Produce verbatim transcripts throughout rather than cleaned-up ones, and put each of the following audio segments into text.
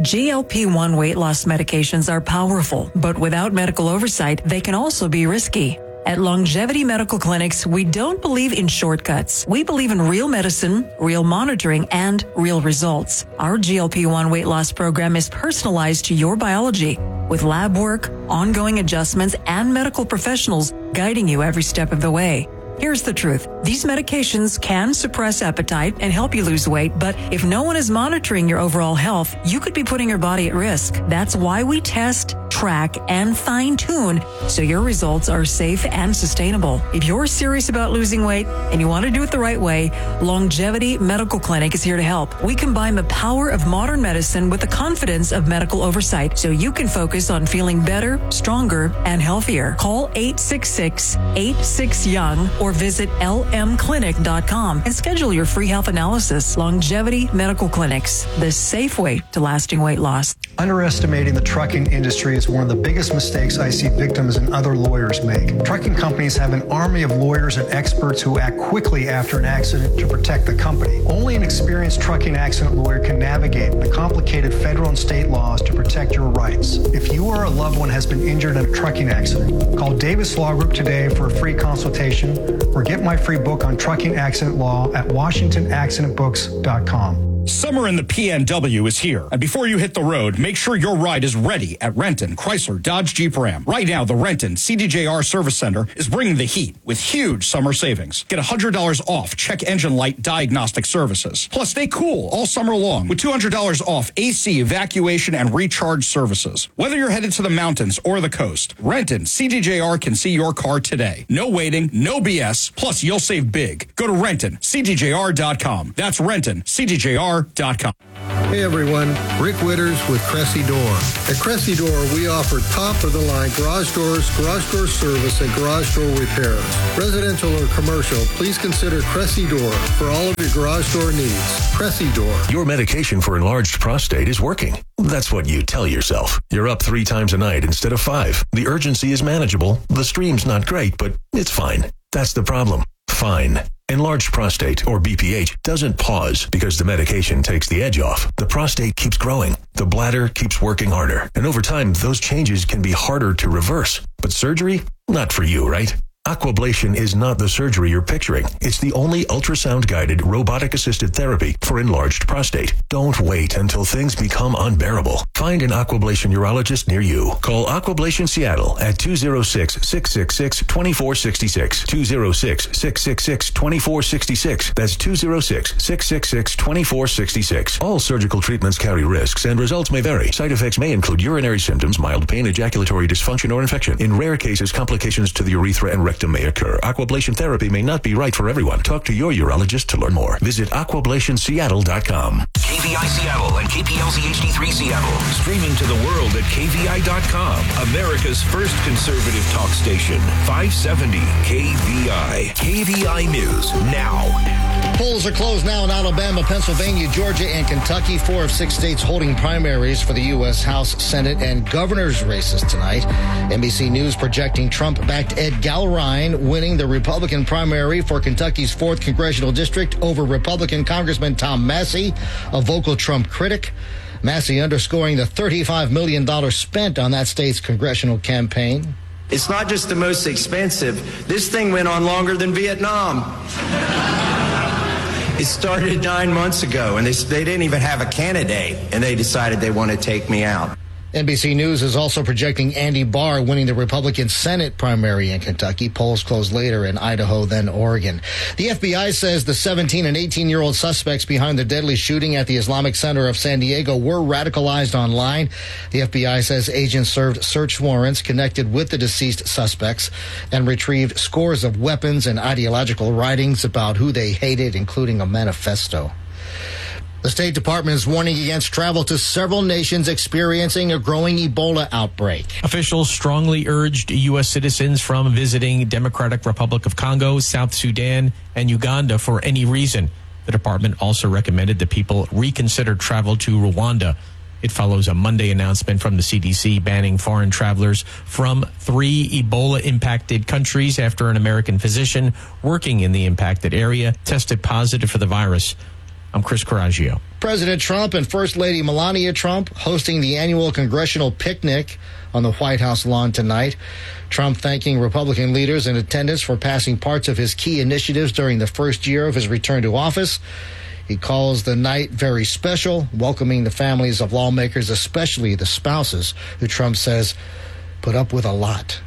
G L P one weight loss medications are powerful, but without medical oversight, they can also be risky. At Longevity Medical Clinics, we don't believe in shortcuts. We believe in real medicine, real monitoring, and real results. Our G L P one weight loss program is personalized to your biology, with lab work, ongoing adjustments, and medical professionals guiding you every step of the way. Here's the truth. These medications can suppress appetite and help you lose weight, but if no one is monitoring your overall health, you could be putting your body at risk. That's why we test, track, and fine-tune so your results are safe and sustainable. If you're serious about losing weight and you want to do it the right way, Longevity Medical Clinic is here to help. We combine the power of modern medicine with the confidence of medical oversight so you can focus on feeling better, stronger, and healthier. Call eight six six, eight six, young or visit L M clinic dot com and schedule your free health analysis. Longevity Medical Clinics, the safe way to lasting weight loss. Underestimating the trucking industry is one of the biggest mistakes I see victims and other lawyers make. Trucking companies have an army of lawyers and experts who act quickly after an accident to protect the company. Only an experienced trucking accident lawyer can navigate the complicated federal and state laws to protect your rights. If you or a loved one has been injured in a trucking accident, call Davis Law Group today for a free consultation or get my free book on trucking accident law at washington accident books dot com. Summer in the P N W is here, and before you hit the road, make sure your ride is ready at Renton, Chrysler, Dodge, Jeep, Ram. Right now, the Renton C D J R Service Center is bringing the heat with huge summer savings. Get one hundred dollars off check engine light diagnostic services. Plus, stay cool all summer long with two hundred dollars off A C evacuation and recharge services. Whether you're headed to the mountains or the coast, Renton C D J R can see your car today. No waiting, no B S, plus you'll save big. Go to Renton C D J R dot com. That's Renton C D J R dot com. Hey everyone, Rick Witters with Cressy Door. At Cressy Door, we offer top-of-the-line garage doors, garage door service, and garage door repairs. Residential or commercial, please consider Cressy Door for all of your garage door needs. Cressy Door. Your medication for enlarged prostate is working. That's what you tell yourself. You're up three times a night instead of five. The urgency is manageable. The stream's not great, but it's fine. That's the problem. Fine. Enlarged prostate, or B P H, doesn't pause because the medication takes the edge off. The prostate keeps growing. The bladder keeps working harder. And over time, those changes can be harder to reverse. But surgery? Not for you, right? Aquablation is not the surgery you're picturing. It's the only ultrasound-guided, robotic-assisted therapy for enlarged prostate. Don't wait until things become unbearable. Find an Aquablation urologist near you. Call Aquablation Seattle at two oh six, six six six, two four six six, two oh six, six six six, two four six six. That's two oh six, six six six, two four six six. All surgical treatments carry risks and results may vary. Side effects may include urinary symptoms, mild pain, ejaculatory dysfunction, or infection. In rare cases, complications to the urethra and rectum may occur. Aquablation therapy may not be right for everyone. Talk to your urologist to learn more. Visit aquablation seattle dot com. K V I Seattle and K P L C H D three Seattle. Streaming to the world at K V I dot com. America's first conservative talk station. five seventy K V I. K V I News now. Polls are closed now in Alabama, Pennsylvania, Georgia, and Kentucky. Four of six states holding primaries for the U S House, Senate, and governor's races tonight. N B C News projecting Trump-backed Ed Gallrein winning the Republican primary for Kentucky's fourth congressional district over Republican Congressman Tom Massie, a vocal Trump critic. Massie underscoring the thirty-five million dollars spent on that state's congressional campaign. It's not just the most expensive. This thing went on longer than Vietnam. It started nine months ago, and they, they didn't even have a candidate, and they decided they want to take me out. N B C News is also projecting Andy Barr winning the Republican Senate primary in Kentucky. Polls close later in Idaho, then Oregon. The F B I says the seventeen and eighteen-year-old suspects behind the deadly shooting at the Islamic Center of San Diego were radicalized online. The F B I says agents served search warrants connected with the deceased suspects and retrieved scores of weapons and ideological writings about who they hated, including a manifesto. The State Department is warning against travel to several nations experiencing a growing Ebola outbreak. Officials strongly urged U S citizens from visiting Democratic Republic of Congo, South Sudan, and Uganda for any reason. The department also recommended that people reconsider travel to Rwanda. It follows a Monday announcement from the C D C banning foreign travelers from three Ebola-impacted countries after an American physician working in the impacted area tested positive for the virus. I'm Chris Coraggio. President Trump and First Lady Melania Trump hosting the annual congressional picnic on the White House lawn tonight. Trump thanking Republican leaders in attendance for passing parts of his key initiatives during the first year of his return to office. He calls the night very special, welcoming the families of lawmakers, especially the spouses, who Trump says put up with a lot.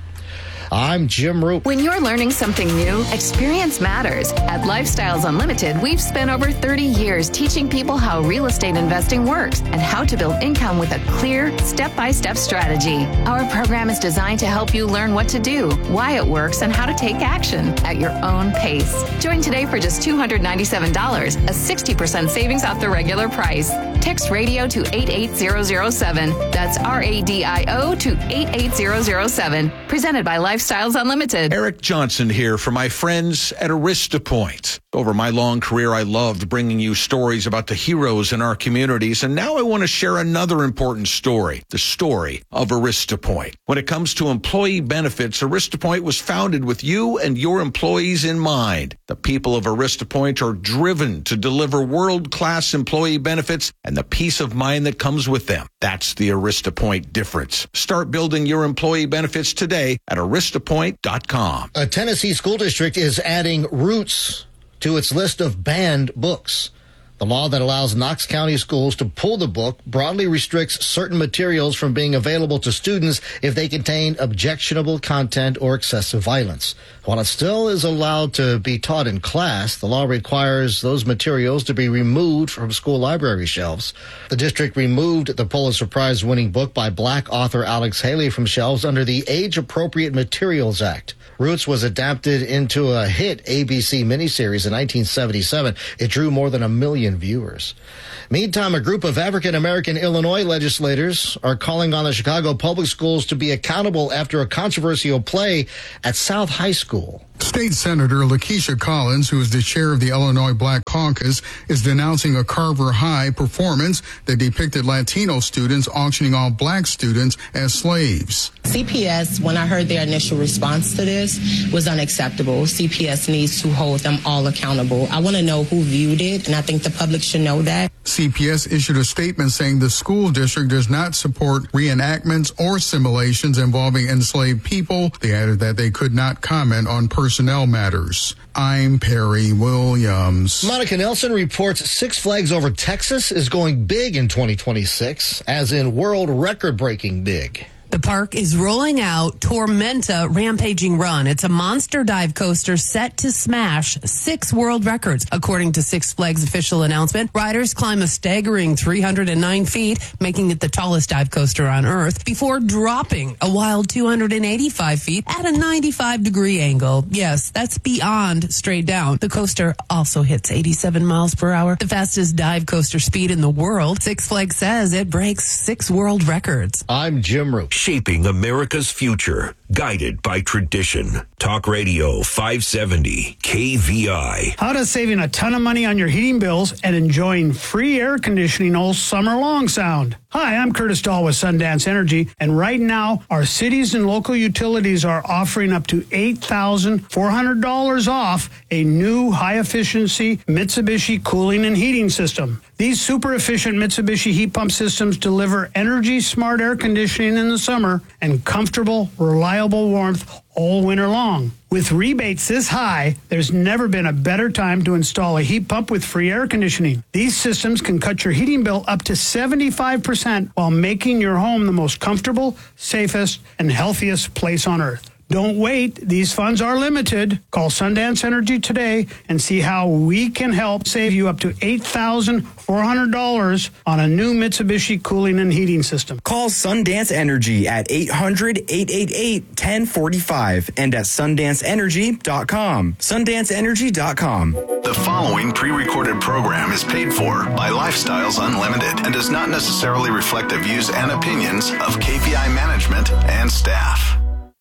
I'm Jim Roop. When you're learning something new, experience matters. At Lifestyles Unlimited, we've spent over thirty years teaching people how real estate investing works and how to build income with a clear, step-by-step strategy. Our program is designed to help you learn what to do, why it works, and how to take action at your own pace. Join today for just two hundred ninety-seven dollars, a sixty percent savings off the regular price. Text radio to eight eight zero zero seven. That's R A D I O to eight eight zero zero seven. Presented by Lifestyles Unlimited. Eric Johnson here for my friends at AristaPoint. Over my long career, I loved bringing you stories about the heroes in our communities, and now I want to share another important story, the story of AristaPoint. When it comes to employee benefits, AristaPoint was founded with you and your employees in mind. The people of AristaPoint are driven to deliver world-class employee benefits and the peace of mind that comes with them. That's the AristaPoint difference. Start building your employee benefits today at arista point dot com. A Tennessee school district is adding Roots to its list of banned books. The law that allows Knox County schools to pull the book broadly restricts certain materials from being available to students if they contain objectionable content or excessive violence. While it still is allowed to be taught in class, the law requires those materials to be removed from school library shelves. The district removed the Pulitzer Prize-winning book by Black author Alex Haley from shelves under the Age-Appropriate Materials Act. Roots was adapted into a hit A B C miniseries in nineteen seventy-seven. It drew more than a million viewers. Meantime, a group of African-American Illinois legislators are calling on the Chicago Public Schools to be accountable after a controversial play at South High School. State Senator Lakeisha Collins, who is the chair of the Illinois Black Caucus, is denouncing a Carver High performance that depicted Latino students auctioning off black students as slaves. C P S, when I heard their initial response to this, was unacceptable. C P S needs to hold them all accountable. I want to know who viewed it, and I think the public should know that. C P S issued a statement saying the school district does not support reenactments or simulations involving enslaved people. They added that they could not comment on personnel matters. I'm Perry Williams. Monica Nelson reports Six Flags Over Texas is going big in twenty twenty-six, as in world record-breaking big. The park is rolling out Tormenta Rampaging Run. It's a monster dive coaster set to smash six world records. According to Six Flags' official announcement, riders climb a staggering three hundred nine feet, making it the tallest dive coaster on Earth, before dropping a wild two hundred eighty-five feet at a ninety-five degree angle. Yes, that's beyond straight down. The coaster also hits eighty-seven miles per hour, the fastest dive coaster speed in the world. Six Flags says it breaks six world records. I'm Jim Roop. Shaping America's future, guided by tradition. Talk Radio five seventy K V I. How does saving a ton of money on your heating bills and enjoying free air conditioning all summer long sound? Hi, I'm Curtis Dahl with Sundance Energy, and right now, our cities and local utilities are offering up to eight thousand four hundred dollars off a new high-efficiency Mitsubishi cooling and heating system. These super-efficient Mitsubishi heat pump systems deliver energy-smart air conditioning in the summer and comfortable, reliable warmth all winter long. With rebates this high, there's never been a better time to install a heat pump with free air conditioning. These systems can cut your heating bill up to seventy-five percent while making your home the most comfortable, safest, and healthiest place on earth. Don't wait. These funds are limited. Call Sundance Energy today and see how we can help save you up to eight thousand four hundred dollars on a new Mitsubishi cooling and heating system. Call Sundance Energy at eight hundred, eight eight eight, one oh four five and at sundance energy dot com. sundance energy dot com. The following pre-recorded program is paid for by Lifestyles Unlimited and does not necessarily reflect the views and opinions of K V I management and staff.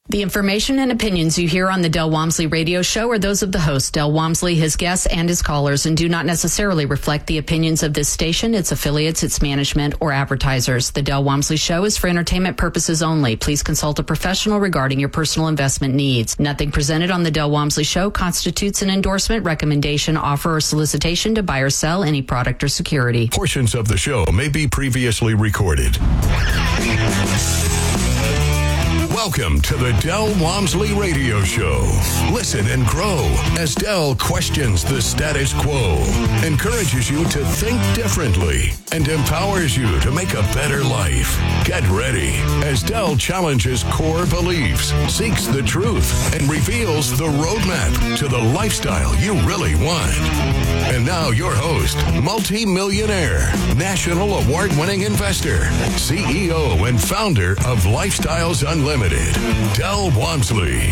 The information and opinions you hear on the Del Walmsley Radio Show are those of the host, Del Walmsley, his guests, and his callers, and do not necessarily reflect the opinions of this station, its affiliates, its management, or advertisers. The Del Walmsley Show is for entertainment purposes only. Please consult a professional regarding your personal investment needs. Nothing presented on the Del Walmsley Show constitutes an endorsement, recommendation, offer, or solicitation to buy or sell any product or security. Portions of the show may be previously recorded. Welcome to the Del Walmsley Radio Show. Listen and grow as Del questions the status quo, encourages you to think differently, and empowers you to make a better life. Get ready as Del challenges core beliefs, seeks the truth, and reveals the roadmap to the lifestyle you really want. And now your host, multi-millionaire, national award-winning investor, C E O and founder of Lifestyles Unlimited, Del Walmsley.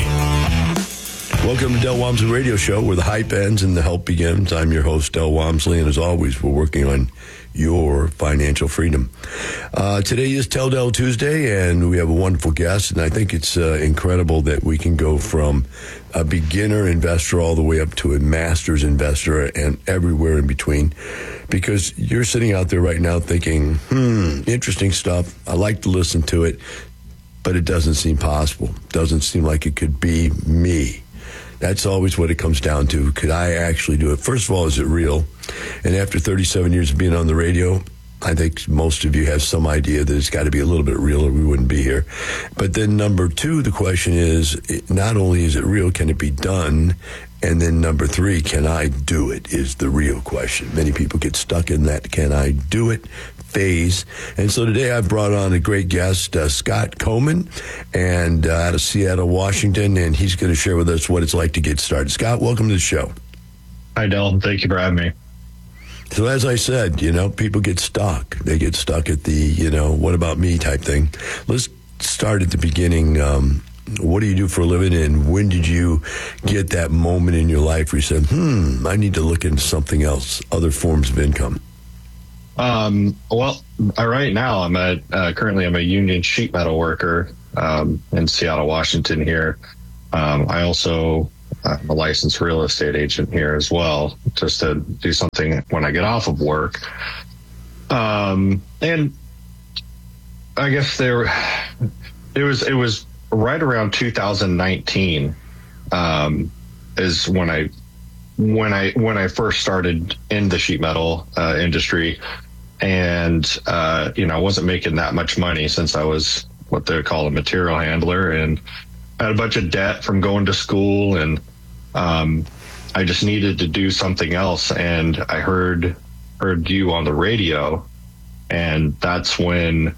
Welcome to Del Walmsley Radio Show, where the hype ends and the help begins. I'm your host, Del Walmsley, and as always, we're working on your financial freedom. Uh, today is Tell Del Tuesday, and we have a wonderful guest, and I think it's uh, incredible that we can go from a beginner investor all the way up to a master's investor and everywhere in between, because you're sitting out there right now thinking, hmm, interesting stuff. I like to listen to it, but it doesn't seem possible. Doesn't seem like it could be me. That's always what it comes down to. Could I actually do it? First of all, is it real? And after thirty-seven years of being on the radio, I think most of you have some idea that it's got to be a little bit real or we wouldn't be here. But then number two, the question is, not only is it real, can it be done? And then number three, can I do it is the real question. Many people get stuck in that can I do it phase. And so today I've brought on a great guest, uh, Scott Komen, and uh, out of Seattle, Washington, and he's going to share with us what it's like to get started. Scott, welcome to the show. Hi, Del. Thank you for having me. So as I said, you know, people get stuck. They get stuck at the, you know, what about me type thing. Let's start at the beginning. Um, what do you do for a living, and when did you get that moment in your life where you said, hmm, I need to look into something else, other forms of income? Um, well, right now I'm a, uh, currently I'm a union sheet metal worker, um, in Seattle, Washington here. Um, I also, I'm a licensed real estate agent here as well, just to do something when I get off of work. Um, and I guess there, it was, it was right around two thousand nineteen, um, is when I, when I, when I first started in the sheet metal, uh, industry. And, uh, you know, I wasn't making that much money since I was what they call a material handler, and I had a bunch of debt from going to school, and um, I just needed to do something else. And I heard, heard you on the radio, and that's when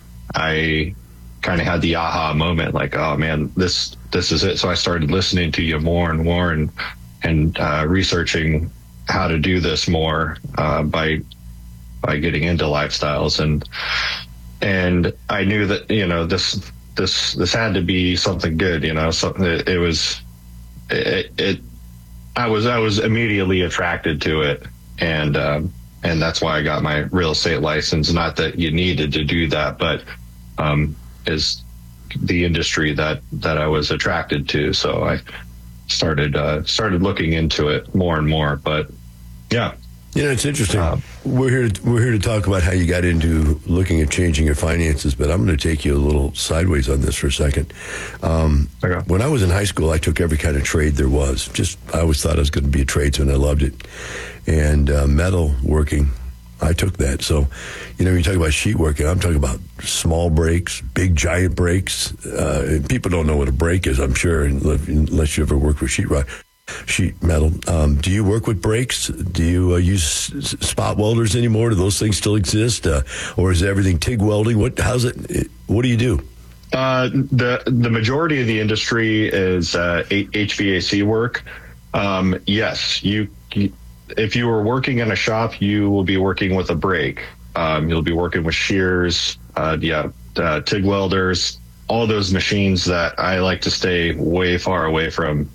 I kind of had the aha moment, like, oh man, this, this is it. So I started listening to you more and more, and, and, uh, researching how to do this more, uh, by, by getting into lifestyles. And, and I knew that, you know, this, this, this had to be something good, you know, something it, it was, it, it, I was, I was immediately attracted to it. And, um, and that's why I got my real estate license. Not that you needed to do that, but, um, is the industry that, that I was attracted to. So I started, uh, started looking into it more and more, but yeah. You know, it's interesting. Uh, we're here to, we're here to talk about how you got into looking at changing your finances, but I'm going to take you a little sideways on this for a second. Um, okay. When I was in high school, I took every kind of trade there was. Just, I always thought I was going to be a tradesman. I loved it. And uh, metal working, I took that. So, you know, when you talk about sheet working, I'm talking about small breaks, big giant breaks. Uh, people don't know what a break is, I'm sure, unless you ever worked with sheetrock. Sheet metal. Um, do you work with brakes? Do you uh, use s- spot welders anymore? Do those things still exist, uh, or is everything TIG welding? What? How's it? it what do you do? Uh, the the majority of the industry is uh, H V A C work. Um, yes, you, you. If you were working in a shop, you will be working with a brake. Um, you'll be working with shears. Uh, yeah, uh, TIG welders. All those machines that I like to stay way far away from.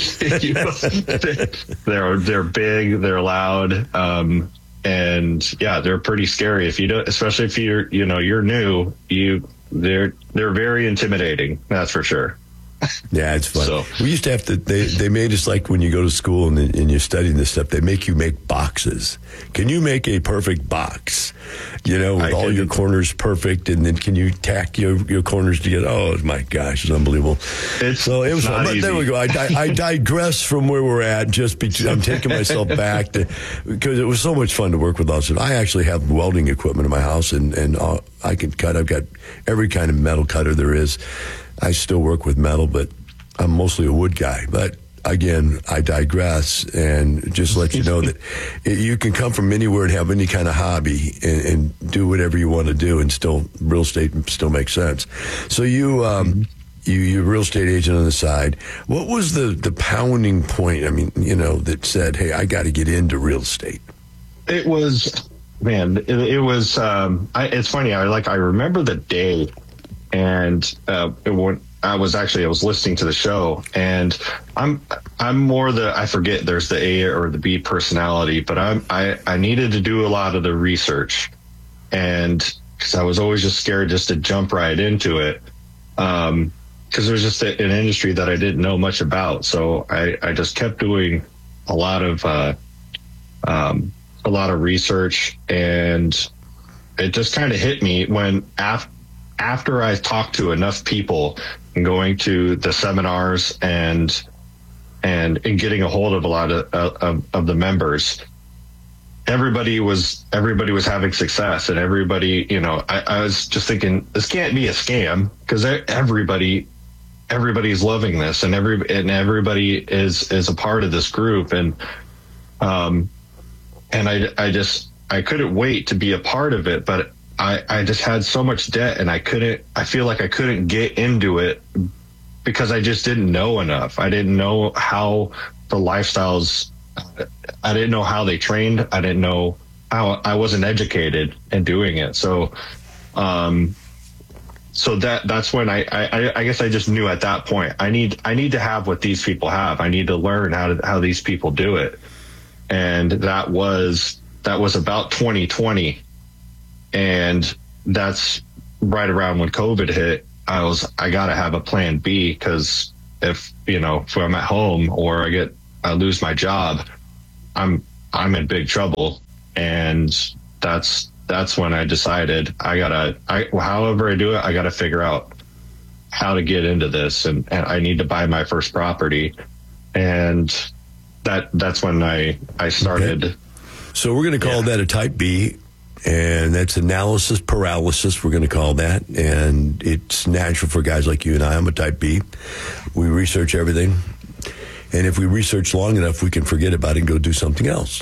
they're they're big, they're loud, um, and yeah, they're pretty scary. If you don't, especially if you're you know you're new, you they're they're very intimidating. That's for sure. Yeah, it's fun. So, we used to have to, they, they made us like when you go to school and, and you're studying this stuff, they make you make boxes. Can you make a perfect box? You know, with I all your corners perfect, and then can you tack your, your corners together? Oh, my gosh, it's unbelievable. It's so it was fun. But there we go. I, I, I digress from where we're at just because I'm taking myself back to, because it was so much fun to work with us. I actually have welding equipment in my house, and, and uh, I can cut. I've got every kind of metal cutter there is. I still work with metal, but I'm mostly a wood guy. But again, I digress, and just let you know that it, you can come from anywhere and have any kind of hobby and, and do whatever you want to do, and still real estate still makes sense. So you, um, you, you're a real estate agent on the side. What was the, the pounding point? I mean, you know, that said, hey, I got to get into real estate. It was, man, it, it was, um, I, it's funny. I like, I remember the day, and, uh, it went, I was actually, I was listening to the show, and I'm, I'm more the, I forget there's the A or the B personality, but I'm, I, I needed to do a lot of the research, and cause I was always just scared just to jump right into it. Um, cause it was just a, an industry that I didn't know much about. So I, I just kept doing a lot of, uh, um, a lot of research, and it just kind of hit me when af- after I talked to enough people and going to the seminars and, and, and getting a hold of a lot of, of, of the members, everybody was, everybody was having success, and everybody, you know, I, I was just thinking, this can't be a scam, because everybody, everybody's loving this, and every, and everybody is, is a part of this group. And, um, and I, I just, I couldn't wait to be a part of it, but I, I just had so much debt, and I couldn't, I feel like I couldn't get into it because I just didn't know enough. I didn't know how the lifestyles, I didn't know how they trained. I didn't know how, I wasn't educated in doing it. So, um, so that, that's when I, I, I guess I just knew at that point, I need, I need to have what these people have. I need to learn how to, how these people do it. And that was, that was about twenty twenty. And that's right around when COVID hit. I was, I got to have a plan B, because if, you know, if I'm at home or I get, I lose my job, I'm, I'm in big trouble. And that's, that's when I decided I gotta, I, however I do it, I gotta figure out how to get into this, and, and I need to buy my first property. And that, that's when I, I started. Okay. So we're going to call yeah. that a type B. And that's analysis paralysis, we're going to call that. And it's natural for guys like you and I. I'm a type B. We research everything. And if we research long enough, we can forget about it and go do something else.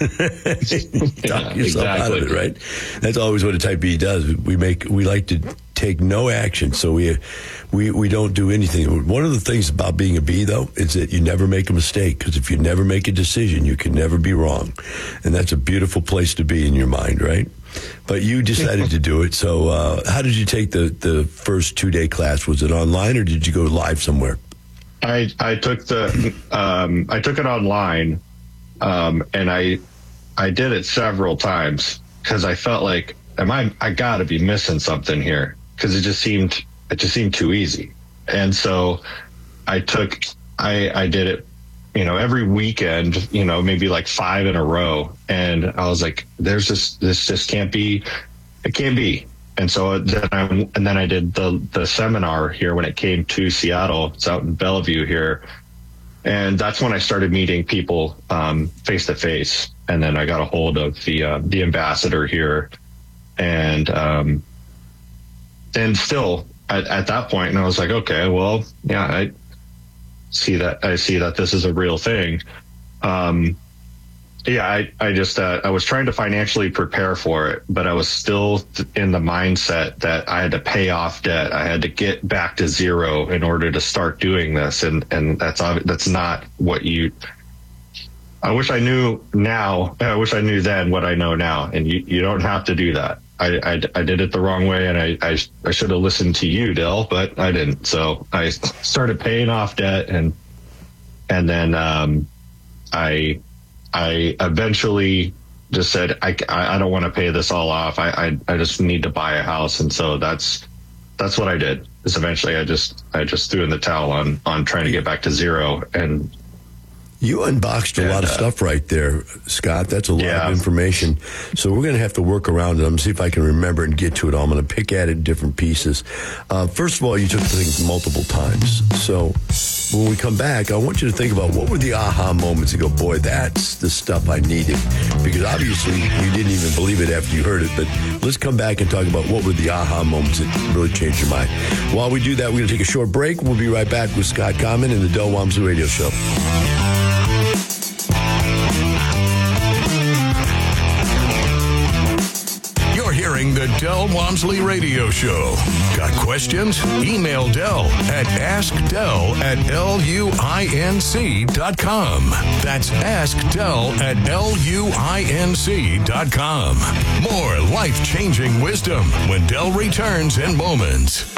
Talk yeah, yourself exactly. out of it, right? That's always what a type B does. We make, we like to take no action. So we, we, we don't do anything. One of the things about being a B, though, is that you never make a mistake, because if you never make a decision, you can never be wrong. And that's a beautiful place to be in your mind, right? But you decided to do it. So uh, how did you take the, the first two-day class? Was it online, or did you go live somewhere? I, I took the, um, I took it online, um, and I, I did it several times, because I felt like, am I, I gotta be missing something here, because it just seemed, it just seemed too easy. And so I took, I, I did it, you know, every weekend, you know, maybe like five in a row. And I was like, there's this, this just can't be, it can't be. And so then I, and then I did the, the seminar here when it came to Seattle. It's out in Bellevue here. And that's when I started meeting people, um, face to face. And then I got a hold of the, uh, the ambassador here. And, um, and still at, at that point, and I was like, okay, well, yeah, I see that, I see that this is a real thing. Um, Yeah, I, I just, uh, I was trying to financially prepare for it, but I was still in the mindset that I had to pay off debt. I had to get back to zero in order to start doing this. And, and that's, that's not what you, I wish I knew now. I wish I knew then what I know now. And you, you don't have to do that. I, I, I did it the wrong way, and I, I, I should have listened to you, Dell, but I didn't. So I started paying off debt, and, and then, um, I, I eventually just said, I, I don't want to pay this all off. I, I, I just need to buy a house. And so that's, that's what I did. is eventually I just I just threw in the towel on on trying to get back to zero. And you unboxed a and, lot of uh, stuff right there, Scott. That's a lot yeah. of information. So we're going to have to work around it. I'm going to see if I can remember and get to it all. I'm going to pick at it in different pieces. Uh, first of all, you took things multiple times. So when we come back, I want you to think about what were the aha moments. You go, boy, that's the stuff I needed. Because obviously you didn't even believe it after you heard it. But let's come back and talk about what were the aha moments that really changed your mind. While we do that, we're going to take a short break. We'll be right back with Scott Common and the Del Walmsley Radio Show. Hearing the Del Walmsley Radio Show. Got questions? Email Del at askdel at luinc dot com. That's askdel at luinc dot com. More life-changing wisdom when Del returns in moments.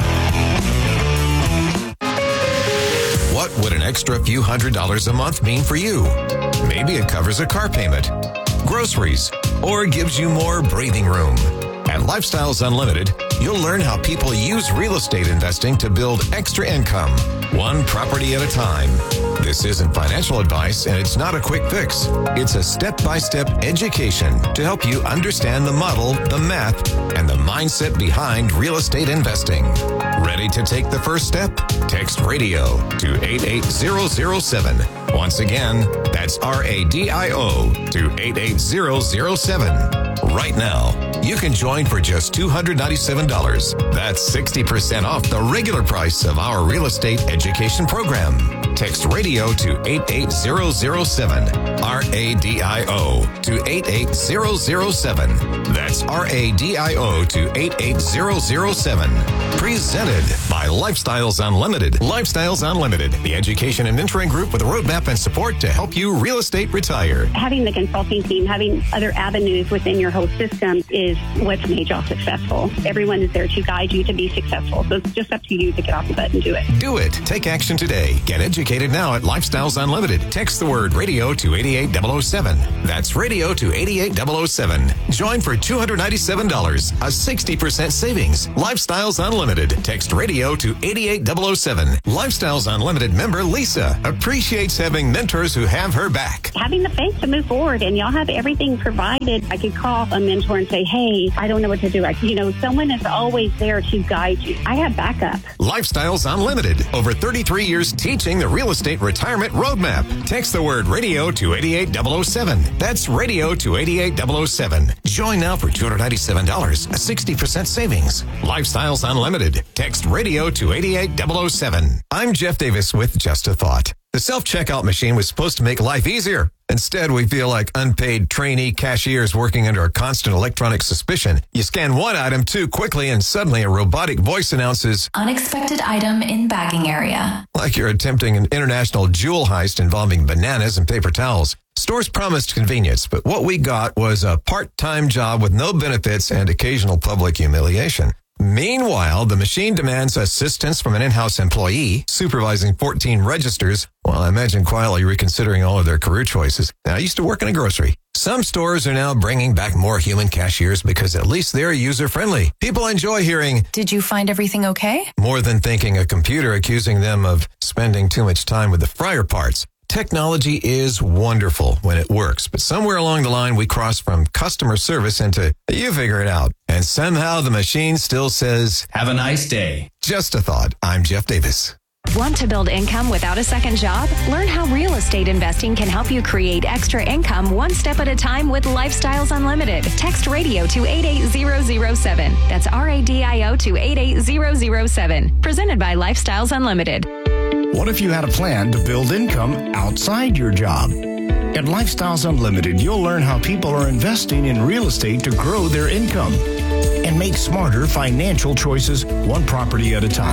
What would an extra few hundred dollars a month mean for you? Maybe it covers a car payment, groceries, or gives you more breathing room. At Lifestyles Unlimited, you'll learn how people use real estate investing to build extra income, one property at a time. This isn't financial advice, and it's not a quick fix. It's a step-by-step education to help you understand the model, the math, and the mindset behind real estate investing. Ready to take the first step? Text RADIO to eight eight zero zero seven. Once again, that's R A D I O to eight eight zero zero seven. Right now, you can join for just two hundred ninety-seven dollars. That's sixty percent off the regular price of our real estate education program. Text RADIO to eight eight zero zero seven. R A D I O to eight eight zero zero seven. That's R A D I O to eight eight zero zero seven. Presented by Lifestyles Unlimited. Lifestyles Unlimited, the education and mentoring group with a roadmap and support to help you real estate retire. Having the consulting team, having other avenues within your whole system is what's made y'all successful. Everyone is there to guide you to be successful. So it's just up to you to get off the butt and do it. Do it. Take action today. Get educated now at Lifestyles Unlimited. Text the word radio to eight eight zero zero seven. That's radio to eight eight zero zero seven. Join for two hundred ninety-seven dollars, a sixty percent savings. Lifestyles Unlimited. Text radio to eight eight zero zero seven. Lifestyles Unlimited member Lisa appreciates having mentors who have her back. Having the faith to move forward, and y'all have everything provided. I could call a mentor and say, hey, I don't know what to do. I, you know, someone is always there to guide you. I have backup. Lifestyles Unlimited. Over thirty-three years teaching the real estate retirement roadmap. Text the word radio to eight eight zero zero seven. That's radio to eight eight zero zero seven. Join now for two hundred ninety-seven dollars, a sixty percent savings. Lifestyles Unlimited. Text radio to eight eight zero zero seven. I'm Jeff Davis with Just a Thought. The self-checkout machine was supposed to make life easier. Instead, we feel like unpaid trainee cashiers working under a constant electronic suspicion. You scan one item too quickly and suddenly a robotic voice announces, unexpected item in bagging area. Like you're attempting an international jewel heist involving bananas and paper towels. Stores promised convenience, but what we got was a part-time job with no benefits and occasional public humiliation. Meanwhile, the machine demands assistance from an in-house employee supervising fourteen registers, while I imagine quietly reconsidering all of their career choices. Now, I used to work in a grocery. Some stores are now bringing back more human cashiers because at least they're user-friendly. People enjoy hearing, did you find everything okay? More than thinking a computer accusing them of spending too much time with the fryer parts. Technology is wonderful when it works, but somewhere along the line we cross from customer service into, you figure it out. And somehow the machine still says, have a nice day. Just a thought. I'm Jeff Davis. Want to build income without a second job? Learn how real estate investing can help you create extra income one step at a time with Lifestyles Unlimited. Text radio to eight eight zero zero seven. That's R A D I O to eight eight zero zero seven. Presented by Lifestyles Unlimited. What if you had a plan to build income outside your job? At Lifestyles Unlimited, you'll learn how people are investing in real estate to grow their income and make smarter financial choices one property at a time.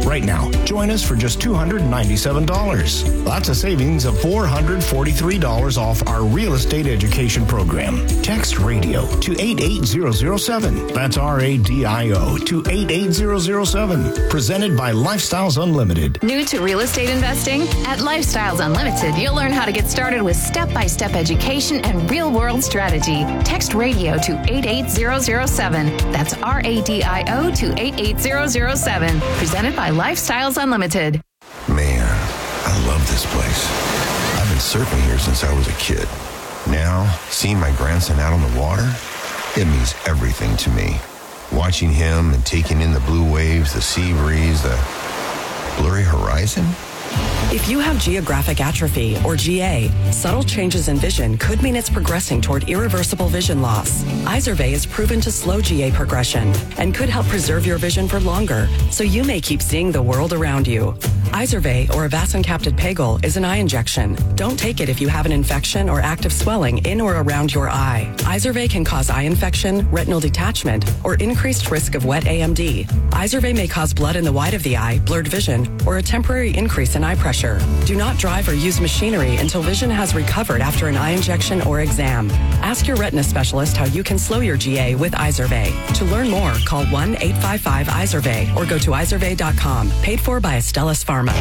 Right now, join us for just two hundred ninety-seven dollars. That's a savings of four hundred forty-three dollars off our real estate education program. Text radio to eight eight zero zero seven. That's R A D I O to eight eight zero zero seven. Presented by Lifestyles Unlimited. New to real estate investing? At Lifestyles Unlimited, you'll learn how to get started with step-by-step education and real-world strategy. Text radio to eight eight zero zero seven. That's R A D I O to eight eight zero zero seven. Presented by Lifestyles Unlimited. Man, I love this place. I've been surfing here since I was a kid. Now, seeing my grandson out on the water, it means everything to me. Watching him and taking in the blue waves, the sea breeze, the blurry horizon. If you have geographic atrophy, or G A, subtle changes in vision could mean it's progressing toward irreversible vision loss. Izervay is proven to slow G A progression and could help preserve your vision for longer, so you may keep seeing the world around you. Izervay, or avacincaptad pegol, is an eye injection. Don't take it if you have an infection or active swelling in or around your eye. Izervay can cause eye infection, retinal detachment, or increased risk of wet A M D. Izervay may cause blood in the white of the eye, blurred vision, or a temporary increase in eye pressure. Do not drive or use machinery until vision has recovered after an eye injection or exam. Ask your retina specialist how you can slow your G A with Izervay. To learn more, call one eight five five Izervay or go to izervay dot com. Paid for by Astellas Pharma.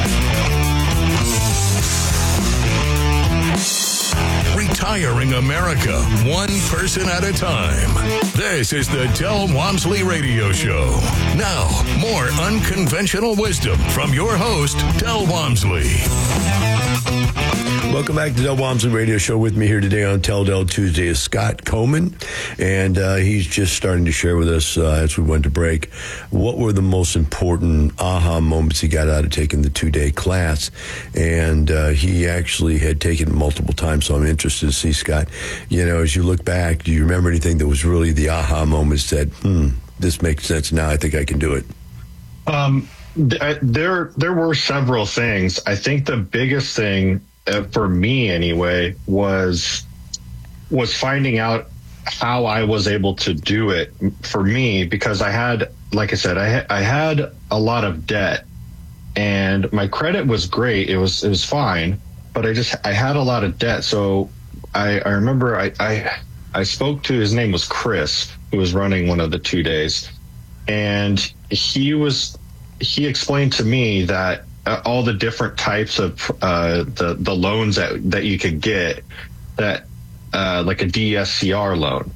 Retiring America, one person at a time. This is the Del Walmsley Radio Show. Now, more unconventional wisdom from your host, Del Walmsley. Welcome back to Del Walmsley Radio Show. With me here today on Tell Del Tuesday is Scott Coleman, and uh, he's just starting to share with us uh, as we went to break what were the most important aha moments he got out of taking the two-day class, and uh, he actually had taken it multiple times, so I'm interested to see, Scott, you know, as you look back, do you remember anything that was really the aha moments that, hmm, this makes sense now, I think I can do it? Um, th- there, there were several things. I think the biggest thing Uh, for me anyway, was was finding out how I was able to do it for me, because I had, like I said, I, ha- I had a lot of debt, and my credit was great. It was it was fine, but I just I had a lot of debt. So I, I remember I, I I spoke to, his name was Chris, who was running one of the two days, and he was he explained to me that Uh, all the different types of uh, the the loans that that you could get, that uh, like a D S C R loan,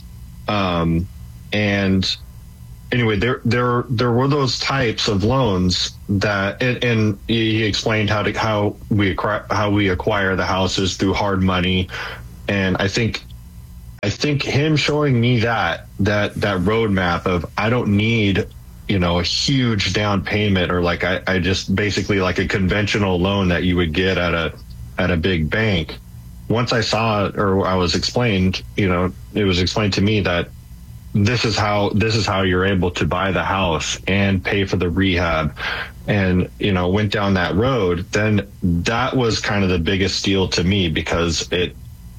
um, and anyway, there there there were those types of loans that, and, and he explained how to how we acquire how we acquire the houses through hard money, and I think I think him showing me that that that roadmap of I don't need, you know, a huge down payment, or like I, I just basically like a conventional loan that you would get at a at a big bank. Once I saw it, or I was explained, you know, it was explained to me that this is how this is how you're able to buy the house and pay for the rehab, and, you know, went down that road. Then that was kind of the biggest deal to me, because it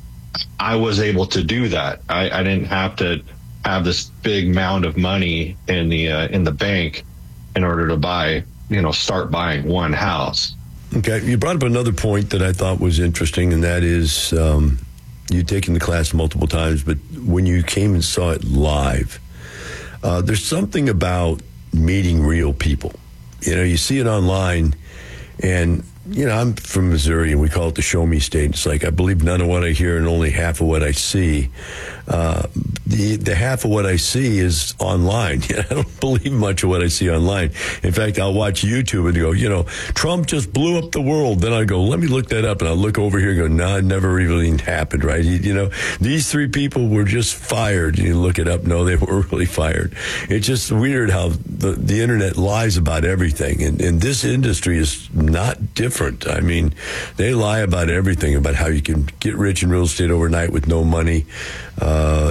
I was able to do that. I, I didn't have to have this big mound of money in the uh, in the bank in order to buy, you know, start buying one house. Okay, you brought up another point that I thought was interesting, and that is um, you'd taken the class multiple times, but when you came and saw it live, uh, there's something about meeting real people. You know, you see it online, and you know, I'm from Missouri, and we call it the show me state. It's like I believe none of what I hear and only half of what I see. Uh, the the half of what I see is online. I don't believe much of what I see online. In fact, I'll watch YouTube and go, you know, Trump just blew up the world. Then I go, let me look that up, and I'll look over here and go, no, it never even happened, right? You know, these three people were just fired. You look it up, no, they were really fired. It's just weird how the, the internet lies about everything, and, and this industry is not different. I mean, they lie about everything, about how you can get rich in real estate overnight with no money, uh, et cetera.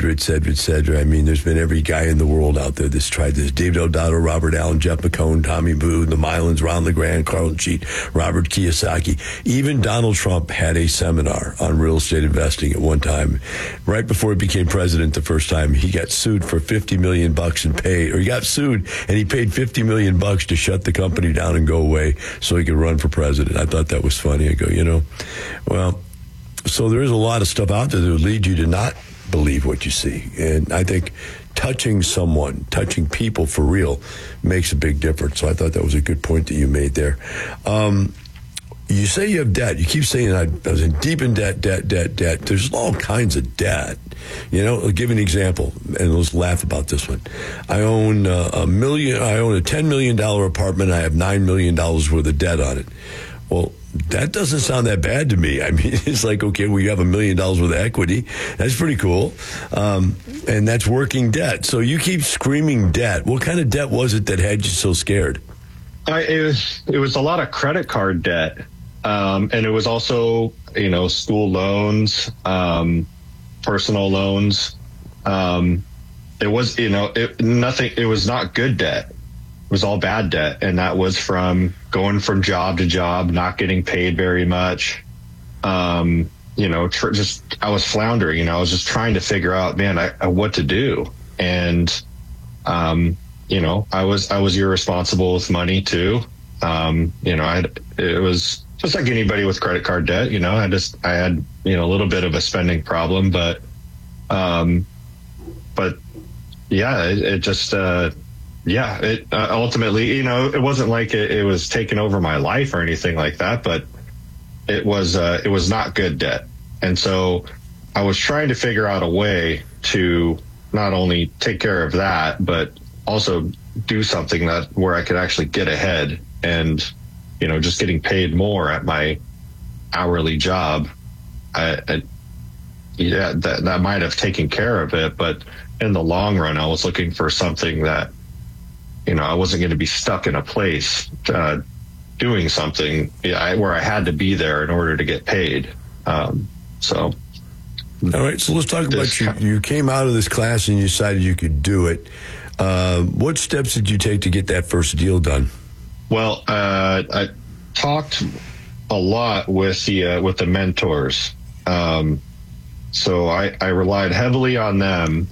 cetera, et cetera, et cetera. I mean, there's been every guy in the world out there that's tried this. David O'Donnell, Robert Allen, Jeff McCone, Tommy Boo, the Mylans, Ron LeGrand, Carlton Sheet, Robert Kiyosaki. Even Donald Trump had a seminar on real estate investing at one time. Right before he became president the first time, he got sued for fifty million bucks and paid, or he got sued and he paid fifty million bucks to shut the company down and go away so he could run for president. I thought that was funny. I go, you know, well, so there is a lot of stuff out there that would lead you to not believe what you see. And I think touching someone, touching people for real makes a big difference. So I thought that was a good point that you made there. Um, you say you have debt. You keep saying I, I was in deep in debt, debt, debt, debt. There's all kinds of debt. You know, I'll give you an example, and let's laugh about this one. I own uh, a million. I own a ten million dollars apartment. I have nine million dollars worth of debt on it. Well, that doesn't sound that bad to me. I mean, it's like, okay, well, you have a million dollars worth of equity. That's pretty cool. Um, and that's working debt. So you keep screaming debt. What kind of debt was it that had you so scared? I, it was it was a lot of credit card debt. Um, and it was also, you know, school loans, um, personal loans. Um, it was, you know, it, nothing, it was not good debt. It was all bad debt. And that was from going from job to job, not getting paid very much. Um, you know, tr- just, I was floundering, you know, I was just trying to figure out, man, I, I, what to do. And, um, you know, I was, I was irresponsible with money too. Um, you know, I had, it was just like anybody with credit card debt, you know, I just, I had, you know, a little bit of a spending problem, but, um, but yeah, it, it just, uh, yeah, it uh, ultimately, you know, it wasn't like it, it was taking over my life or anything like that, but it was, uh, it was not good debt. And so I was trying to figure out a way to not only take care of that, but also do something that where I could actually get ahead. And, you know, just getting paid more at my hourly job, I, I yeah, that, that might have taken care of it. But in the long run, I was looking for something that, you know, I wasn't going to be stuck in a place uh, doing something yeah, I, where I had to be there in order to get paid. Um, so. All right. So let's talk about you. You came out of this class and you decided you could do it. Uh, what steps did you take to get that first deal done? Well, uh, I talked a lot with the uh, with the mentors. Um, so I, I relied heavily on them.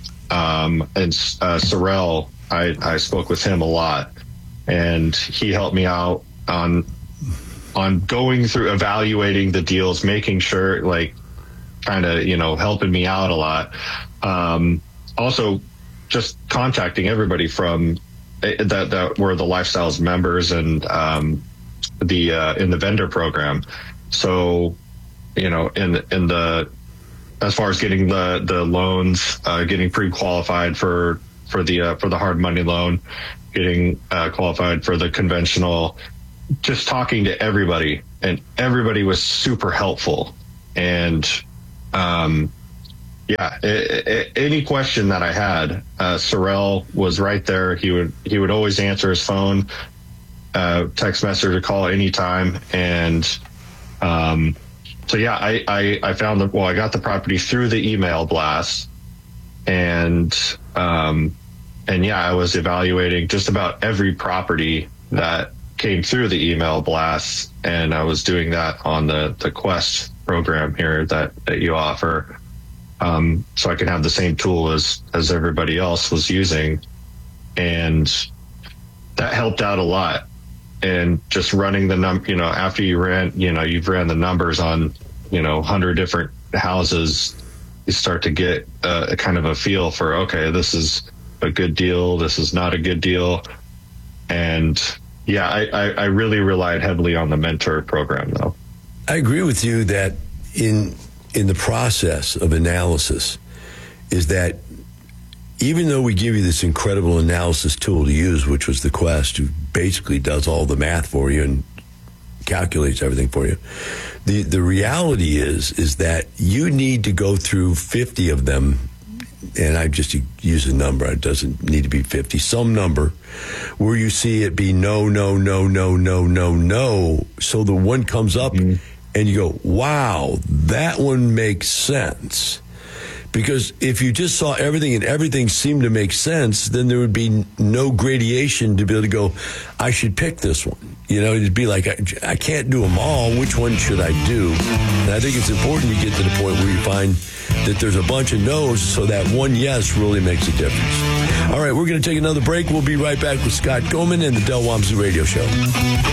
Um, and uh, Sorrell, I, I spoke with him a lot, and he helped me out on on going through evaluating the deals, making sure, like, kind of, you know, helping me out a lot. Um, also, just contacting everybody from that that were the Lifestyles members and um, the uh, in the vendor program. So, you know, in in the as far as getting the the loans, uh, getting pre-qualified for for the uh, for the hard money loan, getting uh, qualified for the conventional, just talking to everybody, and everybody was super helpful. And um, yeah, it, it, any question that I had, uh, Sorrell was right there. He would he would always answer his phone, uh, text message or call anytime. And um, so yeah, I, I I found the well, I got the property through the email blast, and um, and yeah, I was evaluating just about every property that came through the email blast, and I was doing that on the the Quest program here that that you offer. Um, so I could have the same tool as, as everybody else was using. And that helped out a lot. And just running the num, you know, after you ran, you know, you've ran the numbers on, you know, one hundred different houses, you start to get a, a kind of a feel for, okay, this is a good deal. This is not a good deal. And yeah, I, I, I really relied heavily on the mentor program though. I agree with you that in, in the process of analysis is that even though we give you this incredible analysis tool to use, which was the Quest, who basically does all the math for you and calculates everything for you, the the reality is is that you need to go through fifty of them, and I just use a number, it doesn't need to be fifty, some number, where you see it be no, no, no, no, no, no, no, so the one comes up mm-hmm. and you go, wow, that one makes sense. Because if you just saw everything and everything seemed to make sense, then there would be no gradation to be able to go, I should pick this one. You know, it'd be like, I, I can't do them all. Which one should I do? And I think it's important to get to the point where you find that there's a bunch of no's, so that one yes really makes a difference. All right, we're going to take another break. We'll be right back with Scott Goman and the Del Walmsley Radio Show.